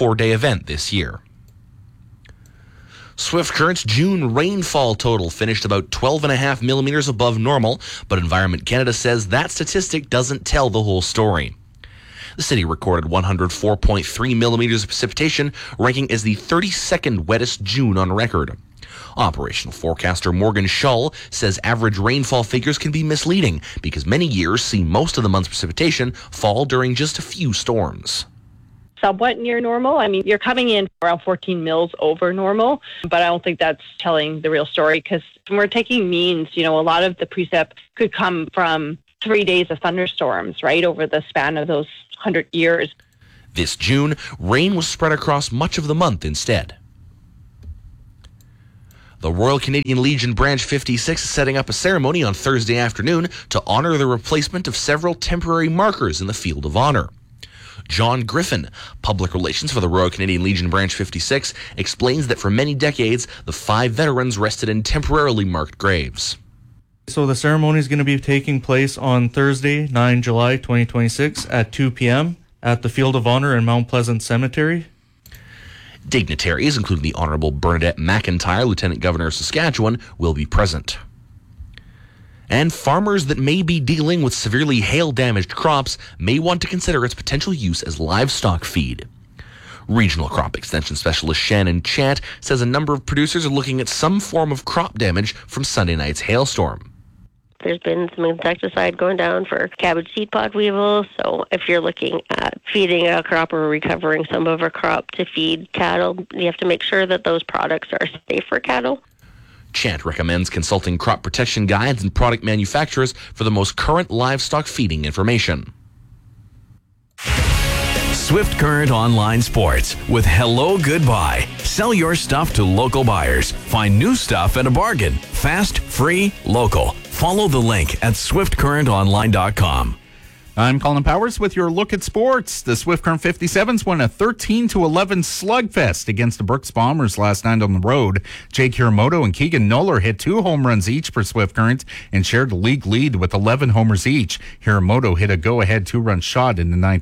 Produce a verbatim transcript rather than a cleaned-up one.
four-day event this year. Swift Current's June rainfall total finished about twelve and a half millimeters above normal, but Environment Canada says that statistic doesn't tell the whole story. The city recorded one hundred four point three millimeters of precipitation, ranking as the thirty-second wettest June on record. Operational forecaster Morgan Shull says average rainfall figures can be misleading because many years see most of the month's precipitation fall during just a few storms. Somewhat near normal. I mean, you're coming in around fourteen mils over normal, but I don't think that's telling the real story because when we're taking means, you know, a lot of the precip could come from three days of thunderstorms, right, over the span of those one hundred years. This June, rain was spread across much of the month instead. The Royal Canadian Legion Branch fifty-six is setting up a ceremony on Thursday afternoon to honor the replacement of several temporary markers in the Field of Honor. John Griffin, Public Relations for the Royal Canadian Legion Branch fifty-six, explains that for many decades, the five veterans rested in temporarily marked graves. So the ceremony is going to be taking place on Thursday, the ninth of July, twenty twenty-six at two p.m. at the Field of Honor in Mount Pleasant Cemetery. Dignitaries, including the Honourable Bernadette McIntyre, Lieutenant Governor of Saskatchewan, will be present. And farmers that may be dealing with severely hail-damaged crops may want to consider its potential use as livestock feed. Regional Crop Extension Specialist Shannon Chant says a number of producers are looking at some form of crop damage from Sunday night's hailstorm. There's been some insecticide going down for cabbage seed pod weevil, so if you're looking at feeding a crop or recovering some of a crop to feed cattle, you have to make sure that those products are safe for cattle. Chant recommends consulting crop protection guides and product manufacturers for the most current livestock feeding information. Swift Current Online Sports with Hello Goodbye. Sell your stuff to local buyers. Find new stuff at a bargain. Fast, free, local. Follow the link at swift current online dot com. I'm Colin Powers with your look at sports. The Swift Current fifty-sevens won a thirteen to eleven slugfest against the Brooks Bombers last night on the road. Jake Hiramoto and Keegan Noller hit two home runs each for Swift Current and shared the league lead with eleven homers each. Hiramoto hit a go-ahead two-run shot in the ninth